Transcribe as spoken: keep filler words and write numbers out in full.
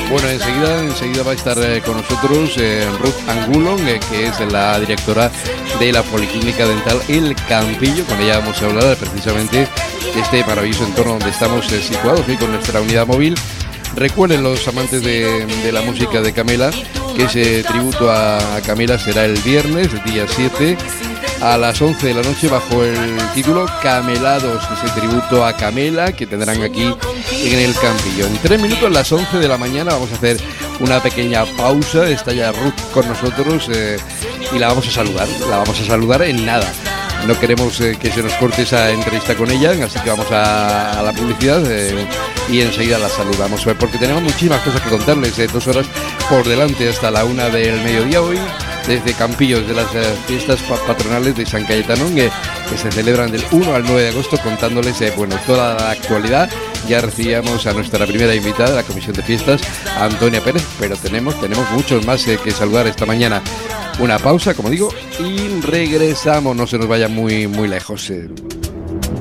Bueno, enseguida, enseguida va a estar eh, con nosotros eh, Ruth Angulo, eh, que es la directora de la Policlínica Dental El Campillo. Con ella vamos a hablar precisamente de este maravilloso entorno donde estamos eh, situados hoy con nuestra unidad móvil. Recuerden los amantes de, de la música de Camela que ese tributo a, a Camela será el viernes, día siete, a las once de la noche, bajo el título Camelados, ese tributo a Camela que tendrán aquí en El Campillo. En tres minutos, a las once de la mañana, vamos a hacer una pequeña pausa. Está ya Ruth con nosotros eh, y la vamos a saludar, la vamos a saludar en nada. No queremos eh, que se nos corte esa entrevista con ella, así que vamos a, a la publicidad eh, y enseguida la saludamos, porque tenemos muchísimas cosas que contarles. Eh, dos horas por delante hasta la una del mediodía hoy, desde Campillo, desde las eh, fiestas patronales de San Cayetano, eh, que se celebran del uno al nueve de agosto, contándoles eh, bueno, toda la actualidad. Ya recibíamos a nuestra primera invitada de la Comisión de Fiestas, Antonia Pérez, pero tenemos, tenemos muchos más eh, que saludar esta mañana. Una pausa, como digo, y regresamos, no se nos vaya muy, muy lejos. Eh.